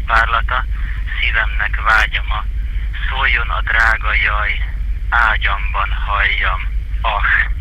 párlata, szívemnek vágyama, szóljon a drága jaj, ágyamban halljam, ah!